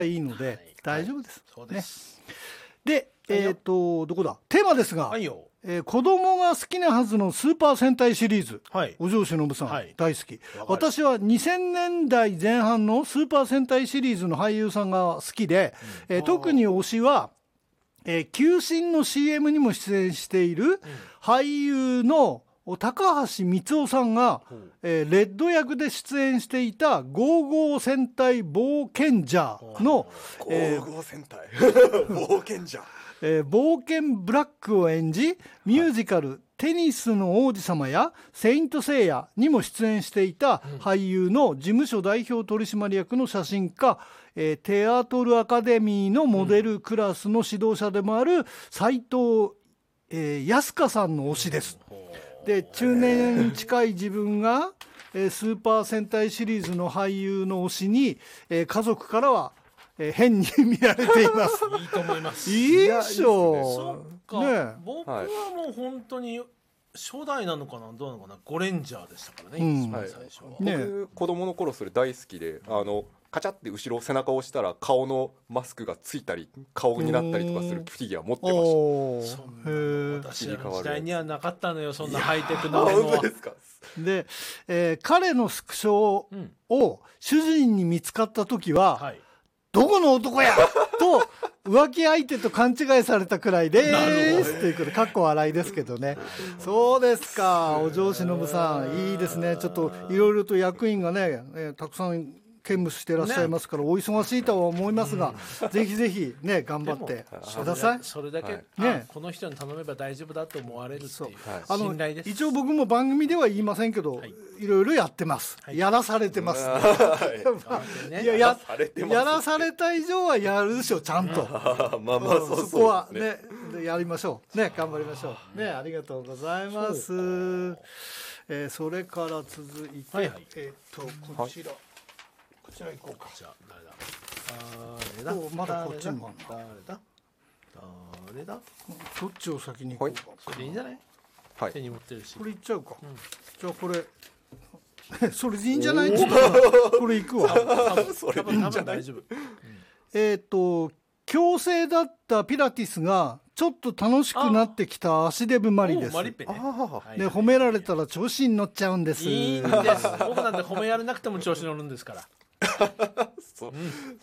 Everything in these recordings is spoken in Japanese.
いいので、大丈夫です。 そうです。 で、どこだテーマですが、 はいよ。 子供が好きなはずのスーパー戦隊シリーズ、お嬢忍さん、大好き。私は2000年代前半のスーパー戦隊シリーズの俳優さんが好きで、特に推しは、球審の CM にも出演している俳優の高橋光雄さんが、レッド役で出演していたゴーゴー戦隊冒険者の、 ゴーゴー戦隊冒険者冒険ブラックを演じ、ミュージカル、テニスの王子様やセイントセイヤにも出演していた俳優の事務所代表取締役の写真家、テアトルアカデミーのモデルクラスの指導者でもある斉藤康香さんの推しです。で、中年近い自分がスーパー戦隊シリーズの俳優の推しに、家族からは変に見られています。 いいと思います。 いいでしょう。そっか、僕はもう本当に初代なのかな、どうなのかな、ゴレンジャーでしたからね、一番最初は。 僕子供の頃それ大好きで、カチャって後ろ背中を押したら顔のマスクがついたり顔になったりとかするフィギュア持ってました。 そんな私らの時代にはなかったのよ、そんなハイテクなものは。 本当ですか。 で、彼のスクショを主人に見つかった時は、どこの男やと浮気相手と勘違いされたくらいですっていうこと、かっこ笑いですけどね。そうですか、お嬢忍さん、いいですね。ちょっといろいろと役員がね、たくさん兼務してらっしゃいますから、お忙しいとは思いますが、ぜひぜひね、頑張ってください。 それだけ、この人に頼めば大丈夫だと思われるっていう信頼です。 一応僕も番組では言いませんけど、いろいろやってます。やらされてます。やらされた以上はやるでしょ、ちゃんと。 まあまあ、 そこはね、やりましょう。ね、頑張りましょう。ね、ありがとうございます。それから続いて、こちら。こちら行こうか。じゃあ誰だ。まだこっちにもある。誰だ。どっちを先に行こうか。 これでいいんじゃない。手に持ってるし。 これいっちゃうか。じゃあこれそれでいいんじゃない。これ行くわ。 それでいいんじゃない。 大丈夫。 強制だったピラティスがちょっと楽しくなってきた足デブマリです。 で褒められたら調子に乗っちゃうんです。 いいんです。僕なんて褒められなくても調子乗るんですから。 そう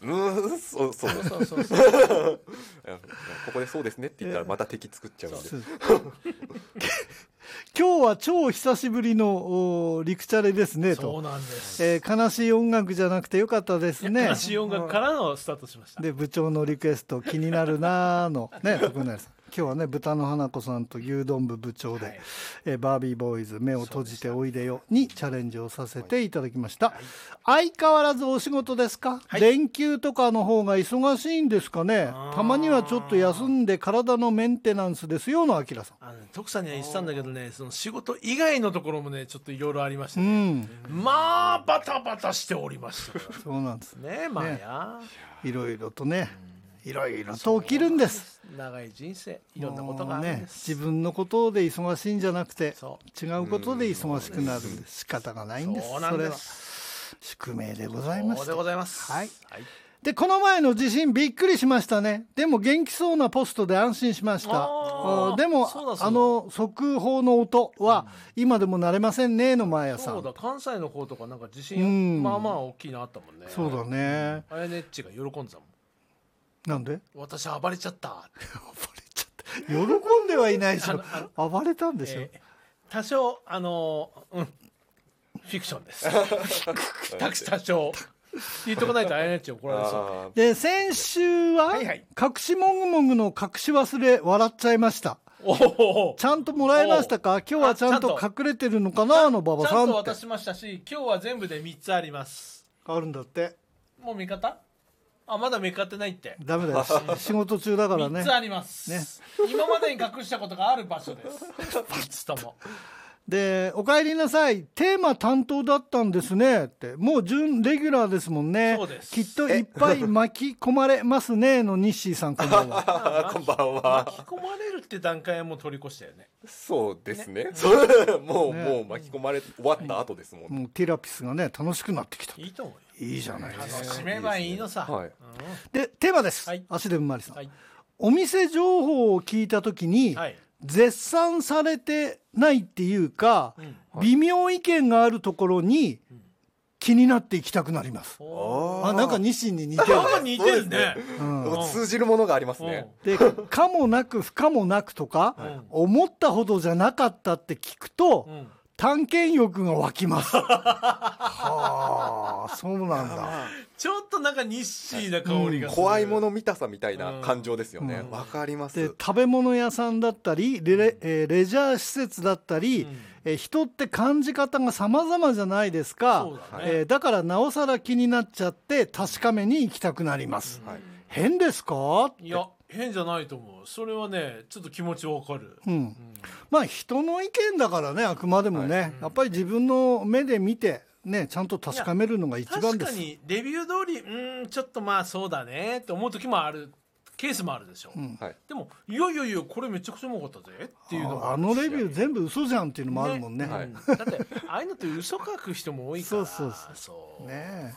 ここでそうですねって言ったらまた敵作っちゃうんで。 今日は超久しぶりのリクチャレですねと。 そうなんです。 悲しい音楽じゃなくてよかったですね。 悲しい音楽からのスタートしました。 で、部長のリクエスト気になるなーのね、徳永さん。今日はね、豚の花子さんと牛丼部部長で、バービーボーイズ目を閉じておいでよにチャレンジをさせていただきました。相変わらずお仕事ですか。連休とかの方が忙しいんですかね。たまにはちょっと休んで体のメンテナンスですよのあきらさん。 徳さんには言ってたんだけどね、その仕事以外のところもね、ちょっといろいろありましてね、まあバタバタしておりましたそうなんですね。まあやいろいろとね、いろいろと起きるんです。 長い人生、いろんなことがあるんです。 自分のことで忙しいんじゃなくて、違うことで忙しくなるんです。仕方がないんです。それは宿命でございました。 そうでございます。 はい。で、この前の地震びっくりしましたね。でも元気そうなポストで安心しました。でも速報の音は今でも慣れませんねの前やさん。 そうだ、関西の方とかなんか地震まあまあ大きいのあったもんね。 そうだね。 あやねっちが喜んでたもん。 なんで？ 私暴れちゃった。 暴れちゃった。喜んではいないでしょ。暴れたんでしょ。 多少フィクションです。多少。言っとかないとあやねっち怒られそうで、先週は隠しもぐもぐの隠し忘れ笑っちゃいました。ちゃんともらえましたか。今日はちゃんと隠れてるのかな馬場さんって。 ちゃんと渡しましたし、今日は全部で3つあります。 あるんだって。 もう見方？まだ見方ってないって。 ダメだよ。仕事中だからね。 3つあります。ね。今までに隠したことがある場所です。3つとも。 で、お帰りなさい。テーマ担当だったんですねって。もう準レギュラーですもんね。 そうです。 きっといっぱい巻き込まれますねのニッシーさん、こんばんは。 こんばんは。 巻き込まれるって段階はもう取り越したよね。 そうですね。もう巻き込まれ終わった後ですもん。 もうティラピスがね楽しくなってきた。 いいと思うよ。 いいじゃないですか。 楽しめばいいのさ。 はいうんでテーマです、 はい、 足でぶまりさん、 はいお店情報を聞いた時に、 はい絶賛されてないっていうか、 うん微妙意見があるところに気になっていきたくなります。 おなんか日清に似てる、 なんか似てるね。 通じるものがありますね。 でかもなく不可もなくとか、 うん思ったほどじゃなかったって聞くと、 うん探検欲が湧きますはあそうなんだ。 ちょっとなんか日清な香りがする。 怖いもの見たさみたいな感情ですよね。わかります。 で食べ物屋さんだったりレジャー施設だったり、人って感じ方が様々じゃないですか。 そうだねだからなおさら気になっちゃって確かめに行きたくなります、 はい変ですかって。 いや変じゃないと思う。それはねちょっと気持ちわかる。 まあ人の意見だからね、あくまでもね、やっぱり自分の目で見てねちゃんと確かめるのが一番確かです。 にレビュー通りちょっとまあそうだねって思う時もあるケースもあるでしょ、 はいでもいやいやいやこれめちゃくちゃうまかったぜっていうのがあのレビュー全部嘘じゃんっていうのもあるもんね。 はいだってああいうのって嘘書く人も多いからそうそうね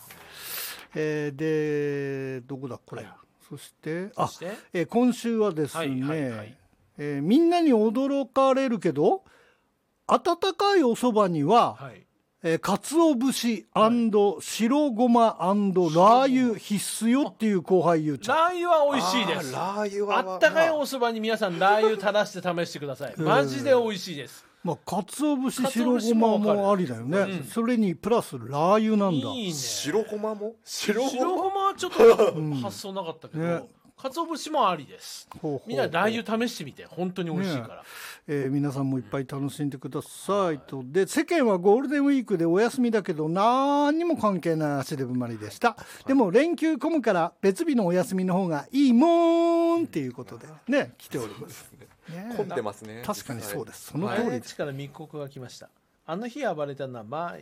でどこだこれ、そしてそして今週はですね、 はいはいはいみんなに驚かれるけど温かいお蕎麦には、 はい鰹節白ごまラー油必須よっていう後輩言うちゃん。 ラー油は美味しいです。 ラー油はあったかいお蕎麦に皆さんラー油垂らして試してください。マジで美味しいです。 まあ鰹節白ごまもありだよね、それにプラスラー油なんだ。 いいね。 白ごまも白ごまはちょっと発想なかったけど、 ね鰹節もありです。みんなラー油試してみて本当に美味しいから。 ね皆さんもいっぱい楽しんでくださいと。で世間はゴールデンウィークでお休みだけど何にも関係ない足でぶまりでした、でも連休混むから別日のお休みの方がいいもんっていうことでね来ておりますね。 混んでますね。 確かにそうです、その通りです。 毎日から密告が来ました。あの日暴れたのはまあ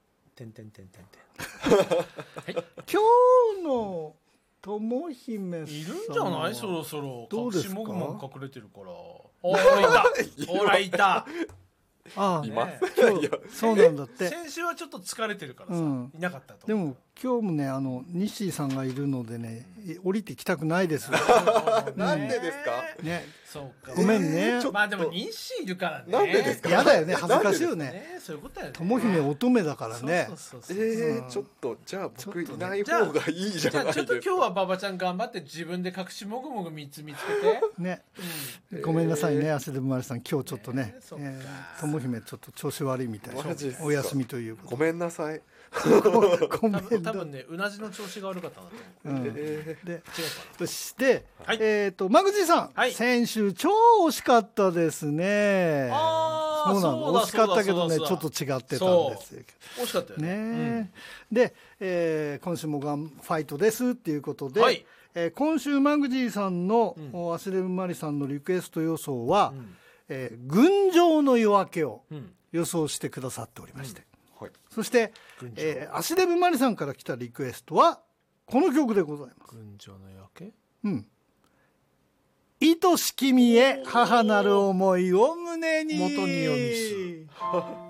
今日の友姫さんいるんじゃないそろそろ。 どうですか隠しもぐも隠れてるから。ほらいたああいまねす。いやそうなんだって先週はちょっと疲れてるからさ、 うんいなかったとでも今日もね西さんがいるのでね降りてきたくないですなんでですか。 ねそうかごめんね、 まあでも日誌いるからね。 なんでですか。 やだよね恥ずかしいよね。 ねそういうことやね。 友姫乙女だからね。 そうちょっとじゃあ僕いない方がいいじゃじゃあないですか。 ちょっと今日は馬場ちゃん頑張って自分で隠しもぐもぐ3つ見つけて。 ね、ごめんなさいね足でぶまりさん今日ちょっとねそっか友姫ちょっと調子悪いみたいなマジですかお休みということごめんなさい。 ごめん多分ねうなじの調子が悪かったんだと思う。 で違うかそしてはいマグジーさん、 はい先週超惜しかったですね。 あーそうなのそうだ惜しかったけどねそうだちょっと違ってたんですよ惜しかったよね。 ねで、今週もファイトですっていうことで、 はい今週マグジーさんの、アシレブマリさんのリクエスト予想は、群青の夜明けを予想してくださっておりまして、 はい。 そして、アシレブマリさんから来たリクエストはこの曲でございます。 群青の夜明け。 愛しきみへ母なる思いを胸に。 元に読みす